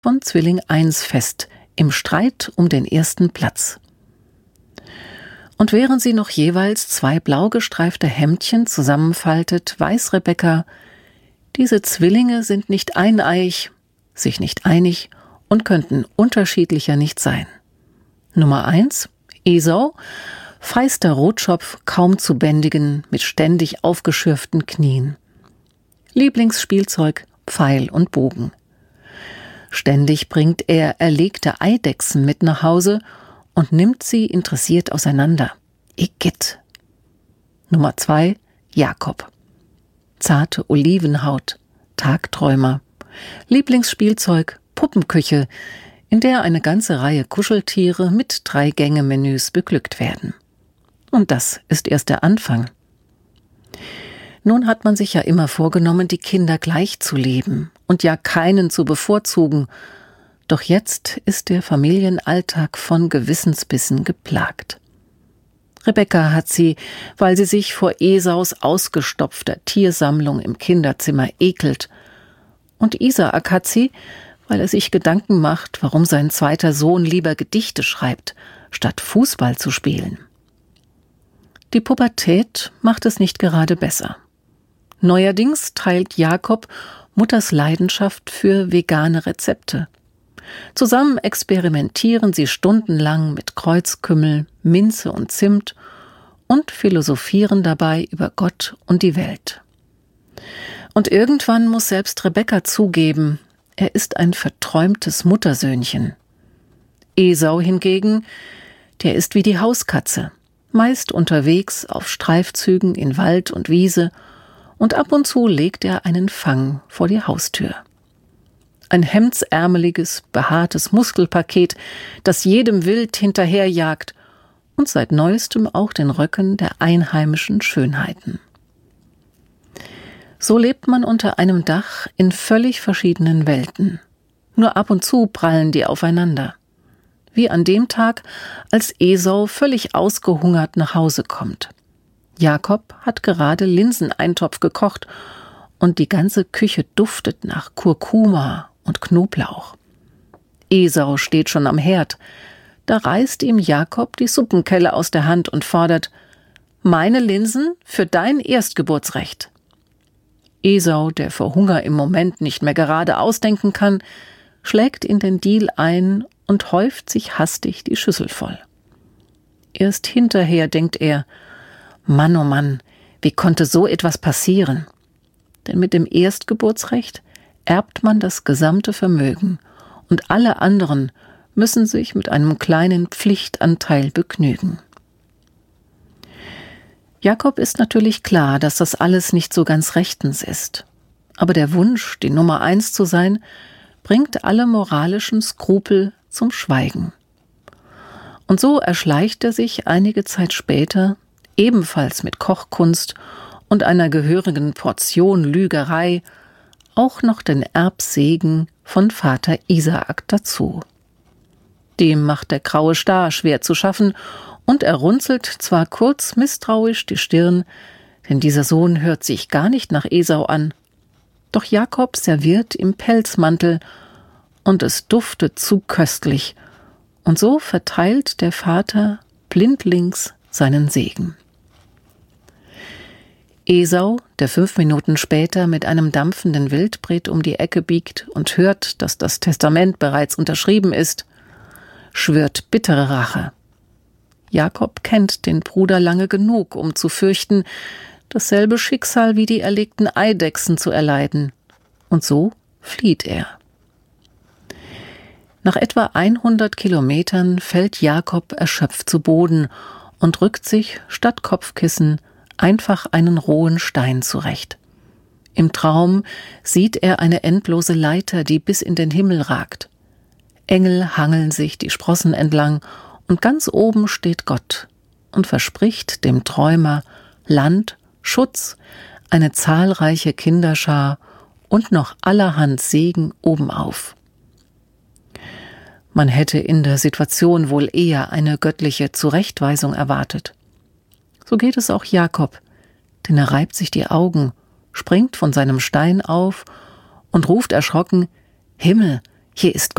von Zwilling 1 fest, im Streit um den ersten Platz. Und während sie noch jeweils 2 blau gestreifte Hemdchen zusammenfaltet, weiß Rebekka, diese Zwillinge sind nicht eineiig, sich nicht einig und könnten unterschiedlicher nicht sein. Nummer 1, Esau, feister Rotschopf, kaum zu bändigen, mit ständig aufgeschürften Knien. Lieblingsspielzeug, Pfeil und Bogen. Ständig bringt er erlegte Eidechsen mit nach Hause und nimmt sie interessiert auseinander. Igitt. Nummer 2, Jakob. Zarte Olivenhaut, Tagträumer. Lieblingsspielzeug, Puppenküche, in der eine ganze Reihe Kuscheltiere mit 3-Gänge-Menüs beglückt werden. Und das ist erst der Anfang. Nun hat man sich ja immer vorgenommen, die Kinder gleich zu leben und ja keinen zu bevorzugen. Doch jetzt ist der Familienalltag von Gewissensbissen geplagt. Rebekka hat sie, weil sie sich vor Esaus ausgestopfter Tiersammlung im Kinderzimmer ekelt. Und Isaak hat sie, weil er sich Gedanken macht, warum sein zweiter Sohn lieber Gedichte schreibt, statt Fußball zu spielen. Die Pubertät macht es nicht gerade besser. Neuerdings teilt Jakob Mutters Leidenschaft für vegane Rezepte. Zusammen experimentieren sie stundenlang mit Kreuzkümmel, Minze und Zimt und philosophieren dabei über Gott und die Welt. Und irgendwann muss selbst Rebekka zugeben, er ist ein verträumtes Muttersöhnchen. Esau hingegen, der ist wie die Hauskatze, meist unterwegs auf Streifzügen in Wald und Wiese, und ab und zu legt er einen Fang vor die Haustür. Ein hemdsärmeliges, behaartes Muskelpaket, das jedem Wild hinterherjagt und seit neuestem auch den Röcken der einheimischen Schönheiten. So lebt man unter einem Dach in völlig verschiedenen Welten. Nur ab und zu prallen die aufeinander. Wie an dem Tag, als Esau völlig ausgehungert nach Hause kommt. Jakob hat gerade Linseneintopf gekocht und die ganze Küche duftet nach Kurkuma und Knoblauch. Esau steht schon am Herd. Da reißt ihm Jakob die Suppenkelle aus der Hand und fordert: »Meine Linsen für dein Erstgeburtsrecht.« Esau, der vor Hunger im Moment nicht mehr gerade ausdenken kann, schlägt in den Deal ein und häuft sich hastig die Schüssel voll. Erst hinterher denkt er: Mann, oh Mann, wie konnte so etwas passieren? Denn mit dem Erstgeburtsrecht erbt man das gesamte Vermögen und alle anderen müssen sich mit einem kleinen Pflichtanteil begnügen. Jakob ist natürlich klar, dass das alles nicht so ganz rechtens ist. Aber der Wunsch, die Nummer 1 zu sein, bringt alle moralischen Skrupel zum Schweigen. Und so erschleicht er sich einige Zeit später, ebenfalls mit Kochkunst und einer gehörigen Portion Lügerei, auch noch den Erbsegen von Vater Isaak dazu. Dem macht der graue Star schwer zu schaffen und er runzelt zwar kurz misstrauisch die Stirn, denn dieser Sohn hört sich gar nicht nach Esau an, doch Jakob serviert im Pelzmantel und es duftet zu köstlich, und so verteilt der Vater blindlings seinen Segen. Esau, der 5 Minuten später mit einem dampfenden Wildbret um die Ecke biegt und hört, dass das Testament bereits unterschrieben ist, schwört bittere Rache. Jakob kennt den Bruder lange genug, um zu fürchten, dasselbe Schicksal wie die erlegten Eidechsen zu erleiden. Und so flieht er. Nach etwa 100 Kilometern fällt Jakob erschöpft zu Boden und rückt sich statt Kopfkissen einfach einen rohen Stein zurecht. Im Traum sieht er eine endlose Leiter, die bis in den Himmel ragt. Engel hangeln sich die Sprossen entlang und ganz oben steht Gott und verspricht dem Träumer Land, Schutz, eine zahlreiche Kinderschar und noch allerhand Segen obenauf. Man hätte in der Situation wohl eher eine göttliche Zurechtweisung erwartet. So geht es auch Jakob, denn er reibt sich die Augen, springt von seinem Stein auf und ruft erschrocken: »Himmel, Hier ist